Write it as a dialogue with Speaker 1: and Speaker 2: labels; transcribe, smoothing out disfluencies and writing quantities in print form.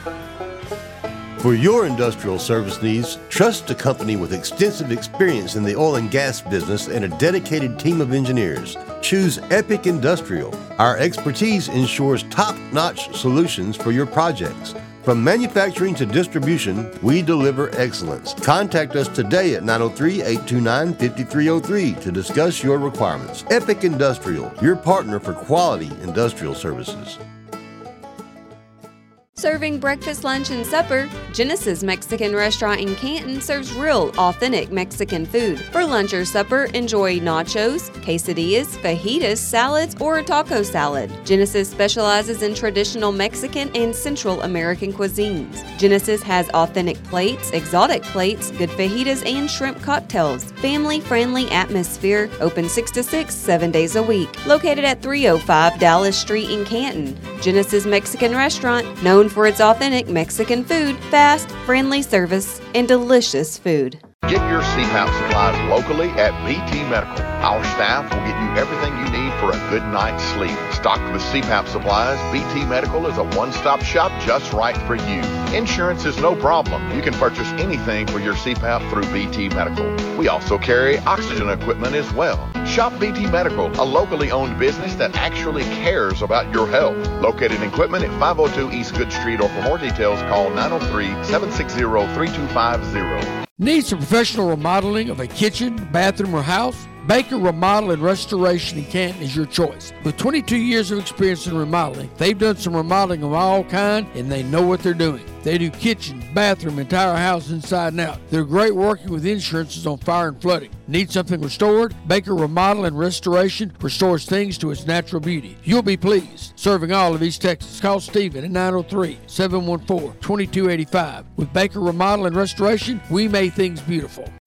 Speaker 1: For your industrial service needs, trust a company with extensive experience in the oil and gas business and a dedicated team of engineers. Choose Epic Industrial. Our expertise ensures top-notch solutions for your projects. From manufacturing to distribution, we deliver excellence. Contact us today at 903-829-5303 to discuss your requirements. Epic Industrial, your partner for quality industrial services.
Speaker 2: Serving breakfast, lunch, and supper, Genesis Mexican Restaurant in Canton serves real, authentic Mexican food. For lunch or supper, enjoy nachos, quesadillas, fajitas, salads, or a taco salad. Genesis specializes in traditional Mexican and Central American cuisines. Genesis has authentic plates, exotic plates, good fajitas, and shrimp cocktails. Family-friendly atmosphere, open 6 to 6, 7 days a week. Located at 305 Dallas Street in Canton. Genesis Mexican Restaurant, known for its authentic Mexican food, fast, friendly service, and delicious food.
Speaker 3: Get your CPAP supplies locally at BT Medical. Our staff will get you everything you need for a good night's sleep. Stocked with CPAP supplies, BT Medical is a one-stop shop just right for you. Insurance is no problem. You can purchase anything for your CPAP through BT Medical. We also carry oxygen equipment as well. Shop BT Medical, a locally owned business that actually cares about your health. Located in Quitman at 502 East Good Street, or for more details, call 903-760-3250.
Speaker 4: Need some professional remodeling of a kitchen, bathroom, or house? Baker Remodel and Restoration in Canton is your choice. With 22 years of experience in remodeling, they've done some remodeling of all kinds, and they know what they're doing. They do kitchen, bathroom, entire house inside and out. They're great working with insurances on fire and flooding. Need something restored? Baker Remodel and Restoration restores things to its natural beauty. You'll be pleased. Serving all of East Texas. Call Stephen at 903-714-2285. With Baker Remodel and Restoration, we make things beautiful.